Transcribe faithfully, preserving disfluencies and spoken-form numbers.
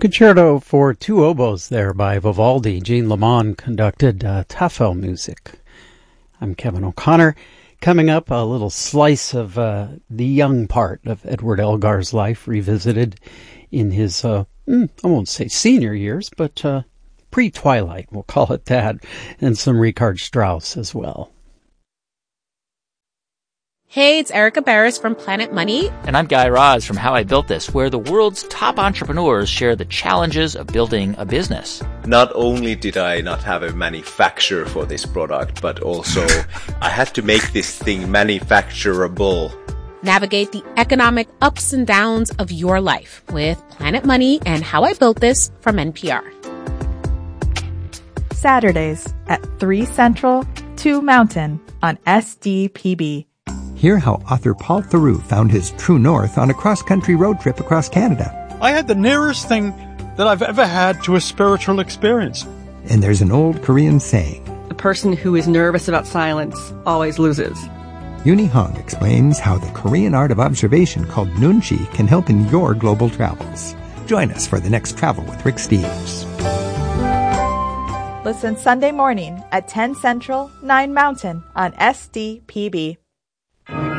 Concerto for two oboes there by Vivaldi. Jean Lamond conducted uh, Tafel music. I'm Kevin O'Connor. Coming up, a little slice of uh, the young part of Edward Elgar's life, revisited in his, uh, I won't say senior years, but uh, pre-Twilight, we'll call it that, and some Richard Strauss as well. Hey, it's Erica Barris from Planet Money. And I'm Guy Raz from How I Built This, where the world's top entrepreneurs share the challenges of building a business. Not only did I not have a manufacturer for this product, but also I had to make this thing manufacturable. Navigate the economic ups and downs of your life with Planet Money and How I Built This from N P R. Saturdays at three Central, two Mountain on S D P B. Hear how author Paul Theroux found his true north on a cross-country road trip across Canada. I had the nearest thing that I've ever had to a spiritual experience. And there's an old Korean saying, the person who is nervous about silence always loses. Yuni Hong explains how the Korean art of observation called Nunchi can help in your global travels. Join us for the next Travel with Rick Steves. Listen Sunday morning at ten Central, nine Mountain on S D P B.